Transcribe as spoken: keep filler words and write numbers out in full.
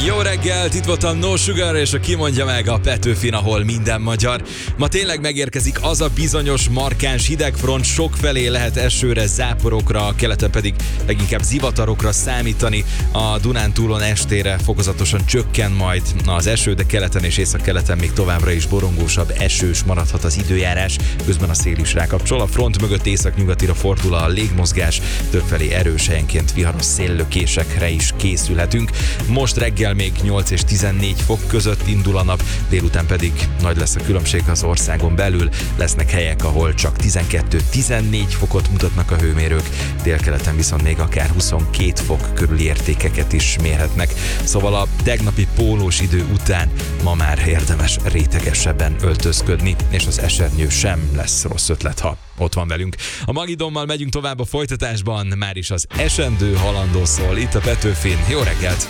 Jó reggelt, itt volt a No Sugar, és a kimondja meg a Petőfin, ahol minden magyar. Ma tényleg megérkezik az a bizonyos markáns hidegfront, sokfelé lehet esőre, záporokra, keleten pedig leginkább zivatarokra számítani. A Dunántúlon estére fokozatosan csökken majd az eső, de keleten és északkeleten még továbbra is borongósabb, esős maradhat az időjárás, közben a szél is rákapcsol. A front mögött északnyugatira fordul a légmozgás, többfelé erős, helyenként viharos széllökésekre is készülhetünk. Most reggel még nyolc és tizennégy fok között indul a nap, délután pedig nagy lesz a különbség az országon belül. Lesznek helyek, ahol csak tizenkettő-tizennégy fokot mutatnak a hőmérők, délkeleten viszont még akár huszonkét fok körüli értékeket is mérhetnek. Szóval a tegnapi pólós idő után ma már érdemes rétegesebben öltözködni, és az esernyő sem lesz rossz ötlet, ha ott van velünk. A Magidommal megyünk tovább a folytatásban, már is az esendő halandó szól itt a Petőfin. Jó reggelt!